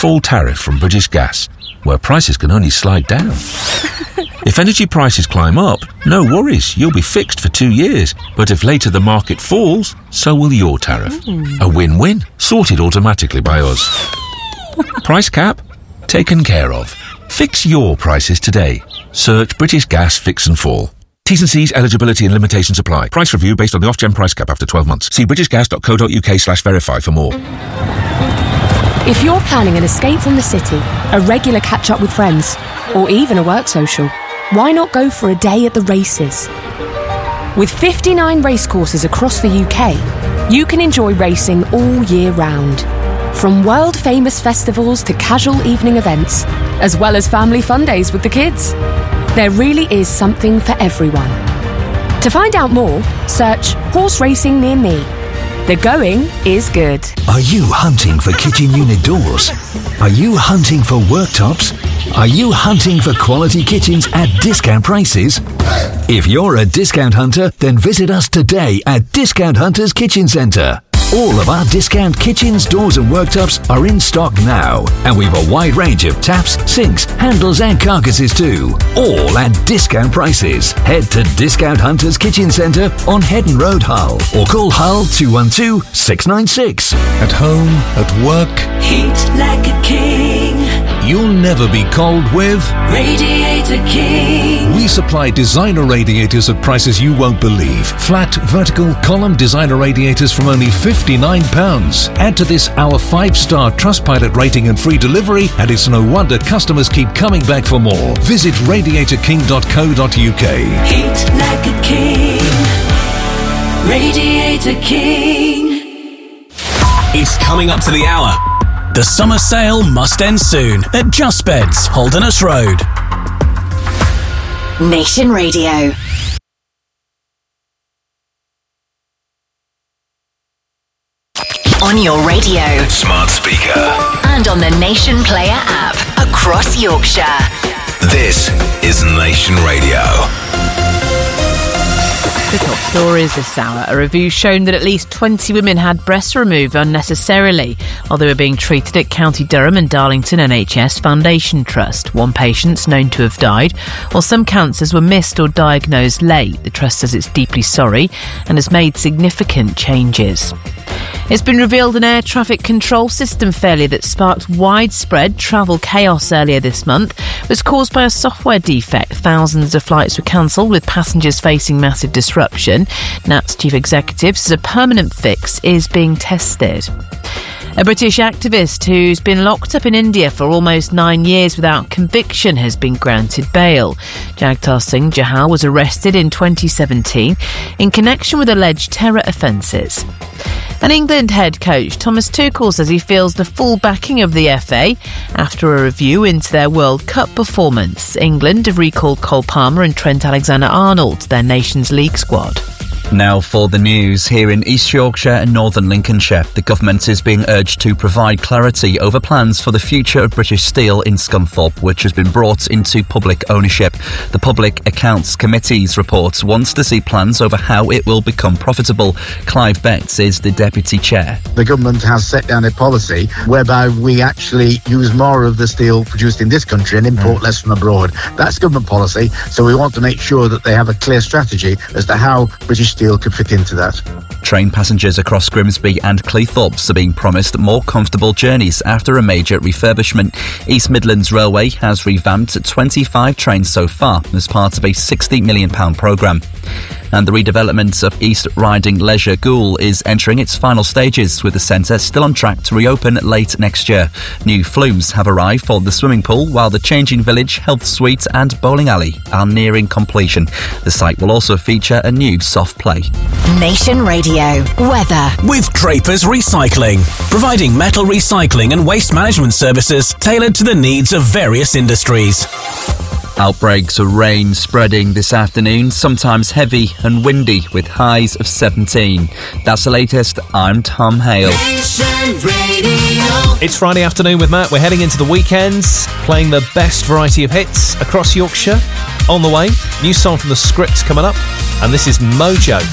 fall tariff from British Gas, where prices can only slide down. If energy prices climb up, no worries, you'll be fixed for 2 years. But if later the market falls, so will your tariff. A win-win, sorted automatically by us. Price cap? Taken care of. Fix your prices today. Search British Gas Fix and Fall. T's and C's, eligibility and limitations apply. Price review based on the Ofgem price cap after 12 months. See britishgas.co.uk/verify for more. If you're planning an escape from the city, a regular catch-up with friends, or even a work social, why not go for a day at the races? With 59 racecourses across the UK, you can enjoy racing all year round. From world-famous festivals to casual evening events, as well as family fun days with the kids. There really is something for everyone. To find out more, search Horse Racing Near Me. The going is good. Are you hunting for kitchen unit doors? Are you hunting for worktops? Are you hunting for quality kitchens at discount prices? If you're a discount hunter, then visit us today at Discount Hunters Kitchen Centre. All of our discount kitchens, doors and worktops are in stock now, and we've a wide range of taps, sinks, handles and carcasses too, all at discount prices. Head to Discount Hunters Kitchen Centre on Headon Road, Hull, or call Hull 212 696. At home, at work, heat like a king. You'll never be cold with Radiator King. We supply designer radiators at prices you won't believe. Flat, vertical, column designer radiators from only £59. Add to this our 5-star Trustpilot rating and free delivery, and it's no wonder customers keep coming back for more. Visit radiatorking.co.uk. Heat like a king. Radiator King. It's coming up to the hour. The summer sale must end soon at Just Beds, Holderness Road. Nation Radio. On your radio, smart speaker, and on the Nation Player app across Yorkshire. This is Nation Radio. The top stories this hour. A review shown that at least 20 women had breasts removed unnecessarily while they were being treated at County Durham and Darlington NHS Foundation Trust. One patient's known to have died, while some cancers were missed or diagnosed late. The Trust says it's deeply sorry and has made significant changes. It's been revealed an air traffic control system failure that sparked widespread travel chaos earlier this month was caused by a software defect. Thousands of flights were cancelled, with passengers facing massive disruption. NAT's chief executive says a permanent fix is being tested. A British activist who's been locked up in India for almost 9 years without conviction has been granted bail. Jagtar Singh Jahal was arrested in 2017 in connection with alleged terror offences. And England head coach Thomas Tuchel says he feels the full backing of the FA after a review into their World Cup performance. England have recalled Cole Palmer and Trent Alexander-Arnold to their Nations League squad. Now for the news. Here in East Yorkshire and Northern Lincolnshire, the government is being urged to provide clarity over plans for the future of British Steel in Scunthorpe, which has been brought into public ownership. The Public Accounts Committee's report wants to see plans over how it will become profitable. Clive Betts is the deputy chair. The government has set down a policy whereby we actually use more of the steel produced in this country and import less from abroad. That's government policy, so we want to make sure that they have a clear strategy as to how British Steel could fit into that. Train passengers across Grimsby and Cleethorpes are being promised more comfortable journeys after a major refurbishment. East Midlands Railway has revamped 25 trains so far as part of a £60 million programme. And the redevelopment of East Riding Leisure Goole is entering its final stages, with the centre still on track to reopen late next year. New flumes have arrived for the swimming pool, while the Changing Village, Health Suite and bowling alley are nearing completion. The site will also feature a new soft play. Nation Radio weather with Drapers Recycling, providing metal recycling and waste management services tailored to the needs of various industries. Outbreaks of rain spreading this afternoon, sometimes heavy and windy with highs of 17. That's the latest. I'm Tom Hale. It's Friday afternoon with Matt. We're heading into the weekends, playing the best variety of hits across Yorkshire. On the way, new song from The Script coming up, and this is Mojo.